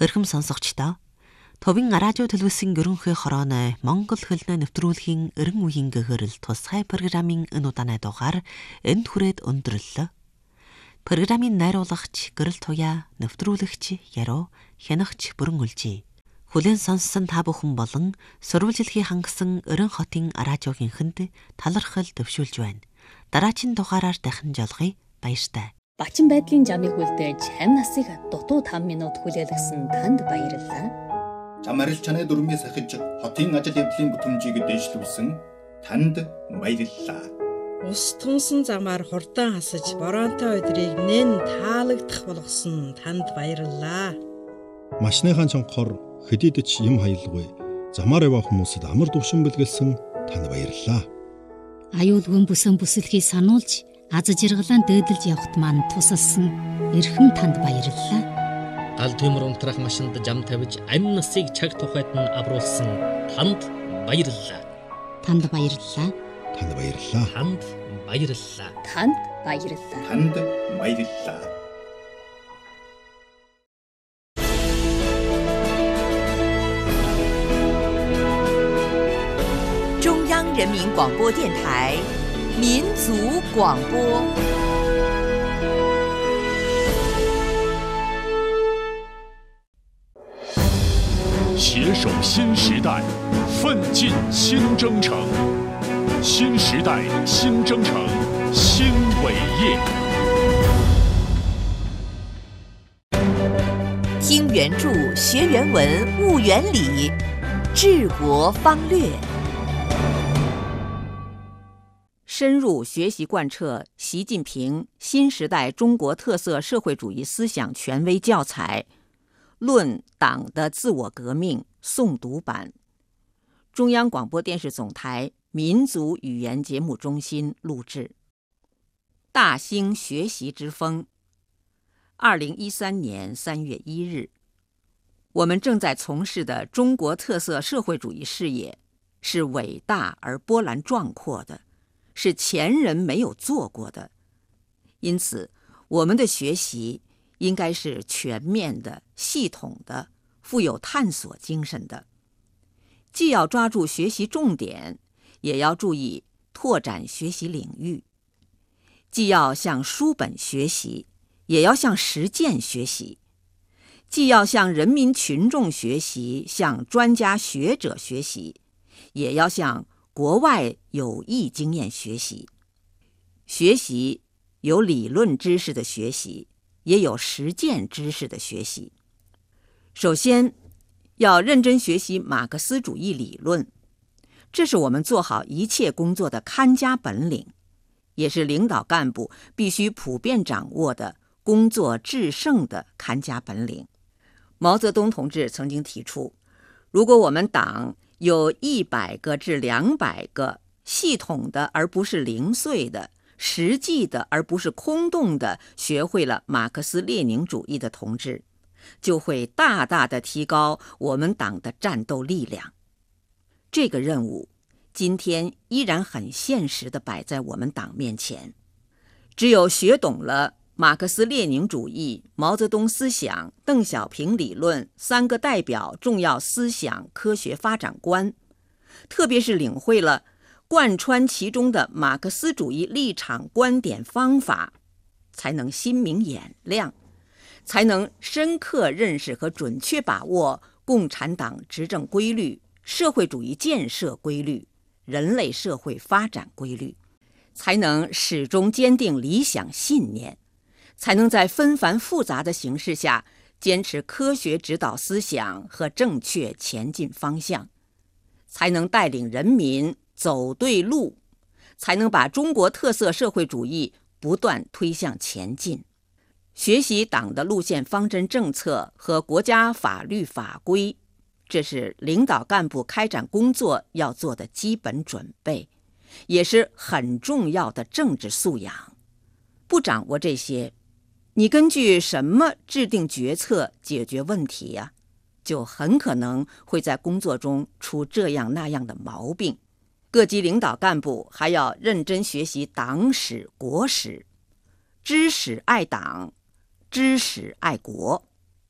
Өрхөм сонсогчдоо Товын радио телевизийн ерөнхий хорооны Монгол хэлний нэвтрүүлгийн 90 үеийн гэгэрэл тусгай программын энэ удааны дугаар энд хүрээд өндөрлөө. Программын найруулагч Гэрэл Туяа, нэвтрүүлэгч Яруу, хянагч Бүрэн Үлжий. Хүлээн сонссон та бүхэн болон сурвалжилахыг хангасан Орон хотын радиогийнханд талархал төвшүүлж байна. Дараагийн дугаараар дахин жолгоё. Баяртай. Бачин байдлын жамыг үлдээж 50 насыг дутуу 5 минут хүлээлгсэн танд баярлалаа. Чам арил чанаа дүрмээ сахиж хотын ажил явдлын бүтэмжийг дэвшлүүлсэн танд баярлалаа. Ус тунсан замаар хурдан хасаж боронтой өдрийг нэн таалагдах болгосон танд баярлалаа. Машныхаа чонхоор хэдийдч юм хаялгүй замаар явах хүмүүсэд амар төвшин бэлгэлсэн танд баярлалаа. Аюулгүй бүсэн бүсэлхий сануулж аз жаргалаан дээдэлж явахт маань тусалсан эрхэм танд баярлалаа. Гал төмөр унтрах машинд жам тавьж амь насыг чаг тухайд нь авруулсан танд баярлалаа. Танд баярлалаа. Танд баярлалаа. Танд баярлалаа. Танд баярлалаа. Танд баярлалаа. 中央人民广播电台民族广播。 携手新时代，奋进新征程。新时代新征程新伟业。 听原著，学原文，悟原理，治国方略。深入学习贯彻习近平新时代中国特色社会主义思想权威教材《论党的自我革命》诵读版，中央广播电视总台民族语言节目中心录制。大兴学习之风。2013年3月1日，我们正在从事的中国特色社会主义事业是伟大而波澜壮阔的，是前人没有做过的。因此，我们的学习应该是全面的、系统的、富有探索精神的。既要抓住学习重点，也要注意拓展学习领域；既要向书本学习，也要向实践学习；既要向人民群众学习，向专家学者学习，也要向国外有益经验学习。学习有理论知识的学习，也有实践知识的学习。首先，要认真学习马克思主义理论，这是我们做好一切工作的看家本领，也是领导干部必须普遍掌握的工作制胜的看家本领。毛泽东同志曾经提出，如果我们党有100个至200个系统的而不是零碎的、实际的而不是空洞的学会了马克思列宁主义的同志，就会大大的提高我们党的战斗力量。这个任务今天依然很现实地摆在我们党面前。只有学懂了马克思列宁主义、毛泽东思想、邓小平理论3个代表重要思想科学发展观，特别是领会了贯穿其中的马克思主义立场、观点、方法，才能心明眼亮，才能深刻认识和准确把握共产党执政规律、社会主义建设规律、人类社会发展规律，才能始终坚定理想信念，才能在纷繁复杂的形势下坚持科学指导思想和正确前进方向，才能带领人民走对路，才能把中国特色社会主义不断推向前进。学习党的路线方针政策和国家法律法规，这是领导干部开展工作要做的基本准备，也是很重要的政治素养。不掌握这些，你根据什么制定决策、解决问题呀？就很可能会在工作中出这样那样的毛病。各级领导干部还要认真学习党史、国史，知史爱党，知史爱国。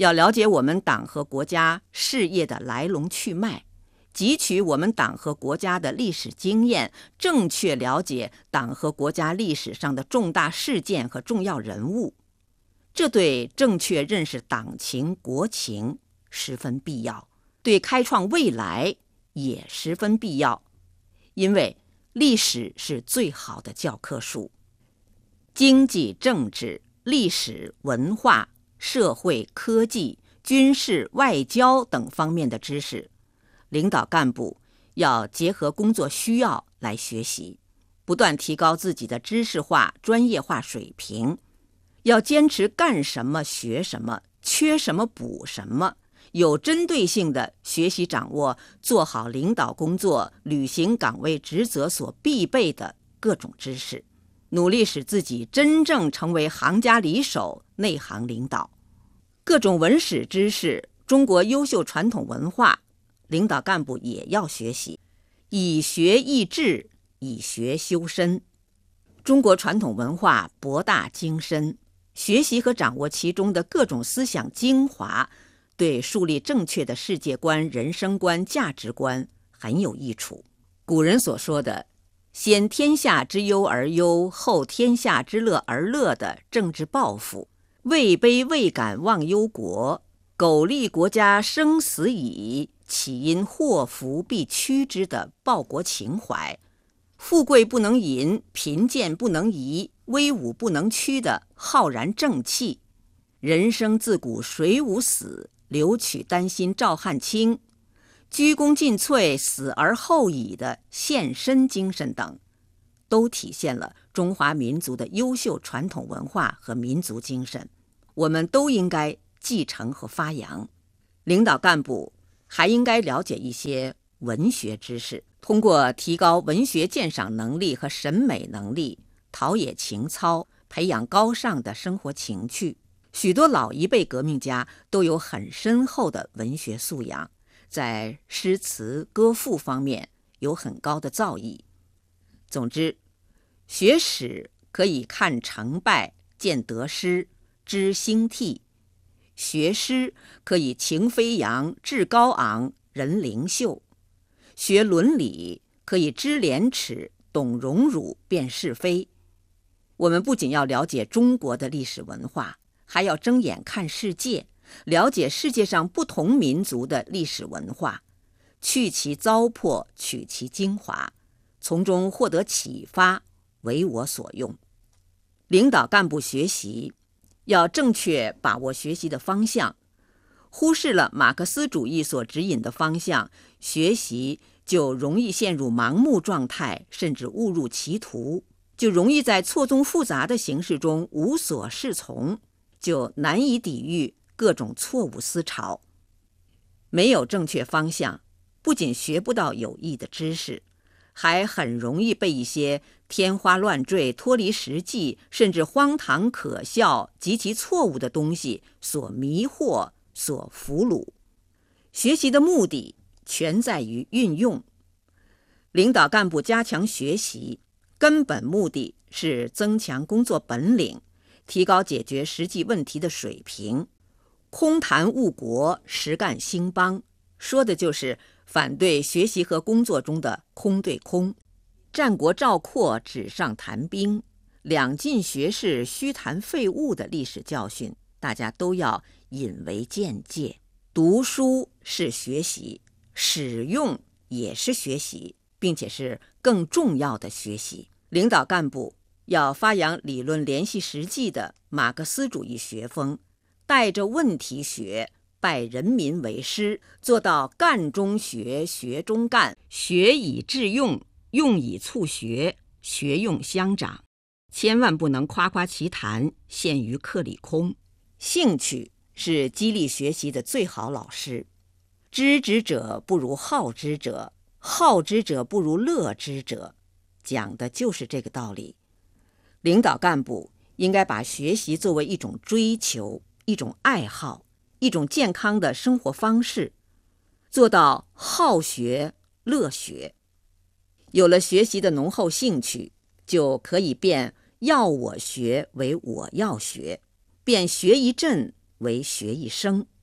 要了解我们党和国家事业的来龙去脉，汲取我们党和国家的历史经验，正确了解党和国家历史上的重大事件和重要人物，这对正确认识党情国情十分必要，对开创未来也十分必要，因为历史是最好的教科书。经济、政治、历史、文化、社会、科技、军事、外交等方面的知识，领导干部要结合工作需要来学习，不断提高自己的知识化、专业化水平，要坚持干什么学什么，缺什么补什么，有针对性地学习掌握做好领导工作、履行岗位职责所必备的各种知识，努力使自己真正成为行家里手、内行领导。各种文史知识、中国优秀传统文化，领导干部也要学习，以学益智，以学修身。中国传统文化博大精深，学习和掌握其中的各种思想精华，对树立正确的世界观、人生观、价值观很有益处。古人所说的先天下之忧而忧，后天下之乐而乐的政治抱负，位卑未敢忘忧国，苟利国家生死以，岂因祸福必趋之的报国情怀，富贵不能淫，贫贱不能移，威武不能屈的浩然正气，人生自古谁无死，留取丹心照汗青，鞠躬尽瘁，死而后已的献身精神等，都体现了中华民族的优秀传统文化和民族精神，我们都应该继承和发扬。领导干部还应该了解一些文学知识，通过提高文学鉴赏能力和审美能力，陶冶情操，培养高尚的生活情趣。许多老一辈革命家都有很深厚的文学素养，在诗词歌赋方面有很高的造诣。总之，学史可以看成败，见得失，知兴替；学诗可以情飞扬，志高昂，人灵秀；学伦理可以知廉耻，懂荣辱，辨是非。我们不仅要了解中国的历史文化，还要睁眼看世界，了解世界上不同民族的历史文化，去其糟粕，取其精华，从中获得启发，为我所用。领导干部学习要正确把握学习的方向，忽视了马克思主义所指引的方向，学习就容易陷入盲目状态，甚至误入歧途，就容易在错综复杂的形势中无所适从，就难以抵御各种错误思潮。没有正确方向，不仅学不到有益的知识，还很容易被一些天花乱坠、脱离实际，甚至荒唐可笑、极其错误的东西所迷惑、所俘虏。学习的目的全在于运用。领导干部加强学习，根本目的是增强工作本领，提高解决实际问题的水平。空谈误国，实干兴邦，说的就是反对学习和工作中的空对空。战国赵括纸上谈兵，两晋学士虚谈废物的历史教训，大家都要引为鉴戒。读书是学习，使用也是学习，并且是更重要的学习。领导干部要发扬理论联系实际的马克思主义学风，带着问题学，拜人民为师，做到干中学，学中干，学以致用，用以促学，学用相长。千万不能夸夸其谈，陷于课里空。兴趣是激励学习的最好老师。知之者不如好之者，好之者不如乐之者，讲的就是这个道理。领导干部应该把学习作为一种追求，一种爱好，一种健康的生活方式，做到好学乐学。有了学习的浓厚兴趣，就可以变要我学为我要学，变学一阵为学一生。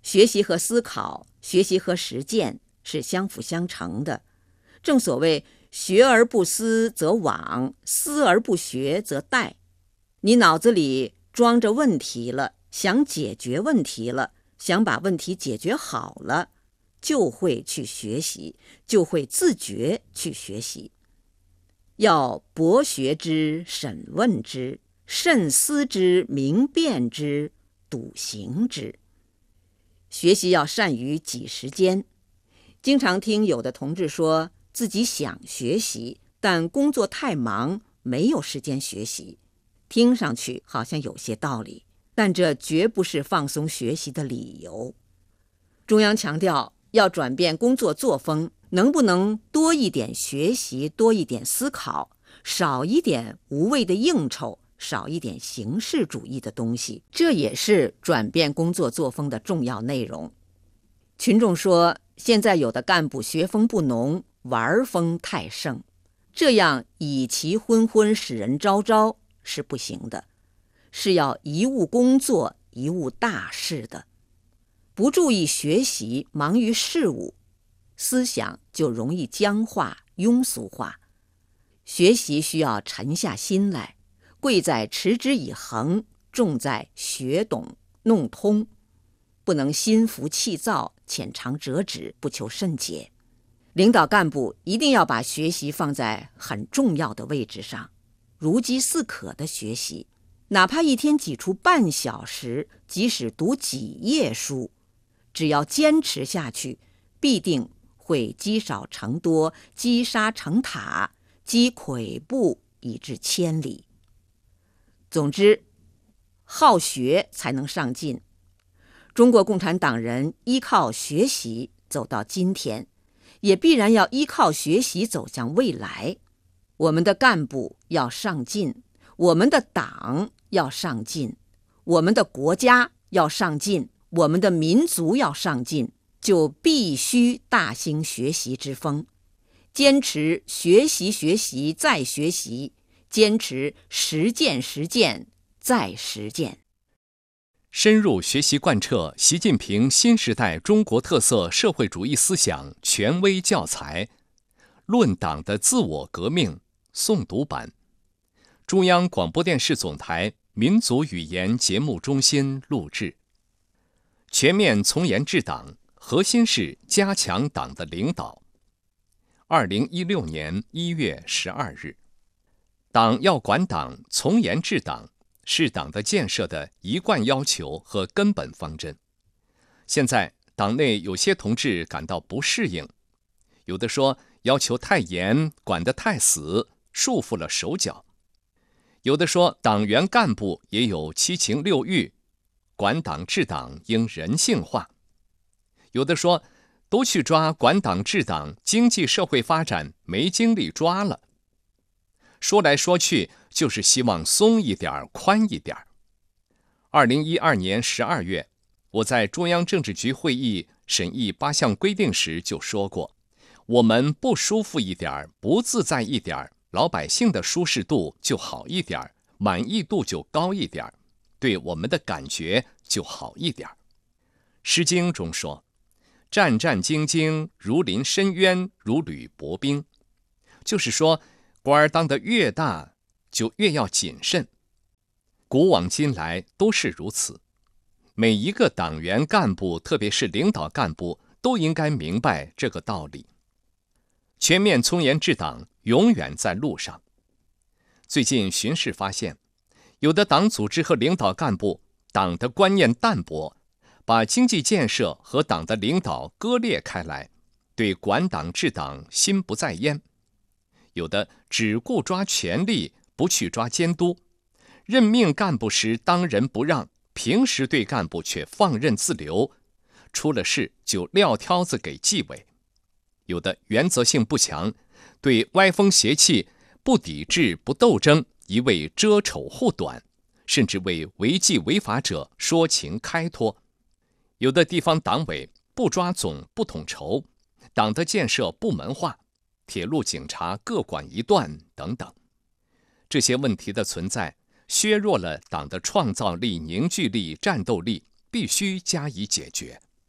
学习和思考，学习和实践是相辅相成的。正所谓学而不思则罔，思而不学则殆。你脑子里装着问题了，想解决问题了，想把问题解决好了，就会去学习，就会自觉去学习。要博学之，审问之，慎思之，明辨之，笃行之。学习要善于挤时间。经常听有的同志说自己想学习，但工作太忙，没有时间学习。听上去好像有些道理，但这绝不是放松学习的理由。中央强调要转变工作作风，能不能多一点学习，多一点思考，少一点无谓的应酬，少一点形式主义的东西，这也是转变工作作风的重要内容。群众说，现在有的干部学风不浓，玩风太盛，这样以其昏昏，使人昭昭是不行的，是要一务工作，一务大事的。不注意学习，忙于事务，思想就容易僵化、庸俗化。学习需要沉下心来，贵在持之以恒，重在学懂弄通，不能心浮气躁、浅尝辄止、不求甚解。领导干部一定要把学习放在很重要的位置上，如饥似渴的学习，哪怕一天挤出半小时，即使读几页书，只要坚持下去，必定会积少成多，积沙成塔，积跬步以至千里。总之，好学才能上进。中国共产党人依靠学习走到今天，也必然要依靠学习走向未来。我们的干部要上进，我们的党要上进，我们的国家要上进，我们的民族要上进，就必须大兴学习之风，坚持学习学习再学习，坚持实践实践再实践。 深入学习贯彻习近平新时代中国特色社会主义思想权威教材《论党的自我革命》诵读版，中央广播电视总台民族语言节目中心录制。全面从严治党，核心是加强党的领导。2016年1月12日，党要管党，从严治党，是党的建设的一贯要求和根本方针。现在党内有些同志感到不适应，有的说要求太严，管得太死，束缚了手脚；有的说党员干部也有七情六欲，管党治党应人性化；有的说都去抓管党治党，经济社会发展没精力抓了。说来说去，就是希望松一点，宽一点。2012年12月，我在中央政治局会议审议8项规定时就说过，我们不舒服一点，不自在一点，老百姓的舒适度就好一点，满意度就高一点，对我们的感觉就好一点。诗经中说，战战兢兢，如临深渊，如履薄冰，就是说官儿当得越大，就越要谨慎。古往今来都是如此，每一个党员干部，特别是领导干部，都应该明白这个道理。全面从严治党永远在路上。最近巡视发现，有的党组织和领导干部，党的观念淡薄，把经济建设和党的领导割裂开来，对管党治党心不在焉。有的只顾抓权力，不去抓监督，任命干部时当仁不让，平时对干部却放任自流，出了事就撂挑子给纪委。有的原则性不强，对歪风邪气不抵制不斗争，一味遮丑护短，甚至为违纪违法者说情开脱。有的地方党委不抓总不统筹，党的建设部门化，铁路警察各管一段等等。这些问题的存在，削弱了党的创造力、凝聚力、战斗力，必须加以解决。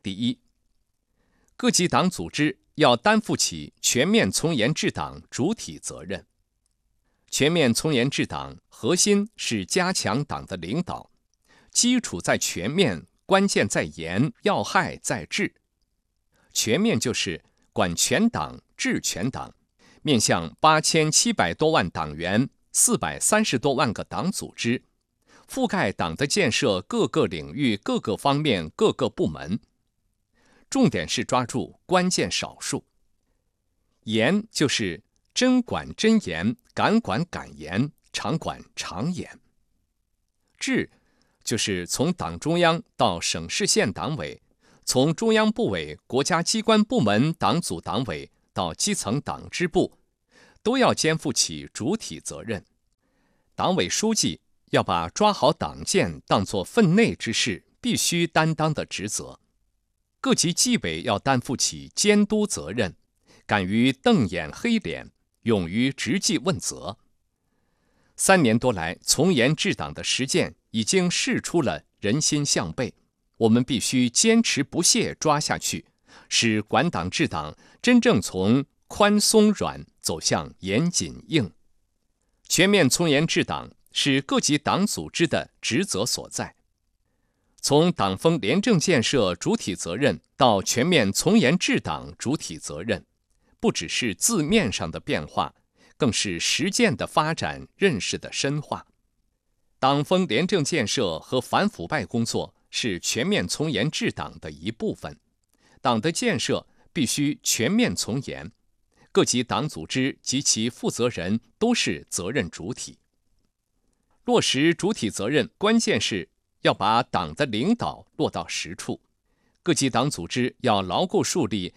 第一，各级党组织要担负起全面从严治党主体责任。全面从严治党核心是加强党的领导，基础在全面，关键在严，要害在治。全面就是管全党、治全党，面向8700多万党员、430多万个党组织，覆盖党的建设各个领域、各个方面、各个部门。重点是抓住关键少数。严就是真管真严，敢管敢严，常管常严。治就是从党中央到省市县党委，从中央部委、国家机关部门党组党委到基层党支部，都要肩负起主体责任。党委书记要把抓好党建当作分内之事，必须担当的职责。各级纪委要担负起监督责任，敢于瞪眼黑脸，勇于直记问责。3年多来，从严治党的实践已经示出了人心向背，我们必须坚持不懈抓下去，使管党治党真正从宽松软走向严谨硬。全面从严治党是各级党组织的职责所在。从党风廉政建设主体责任到全面从严治党主体责任，不只是字面上的变化，更是实践的发展、认识的深化。党风廉政建设和反腐败工作是全面从严治党的一部分。党的建设必须全面从严，各级党组织及其负责人都是责任主体。落实主体责任，关键是要把党的领导落到实处。各级党组织要牢固树立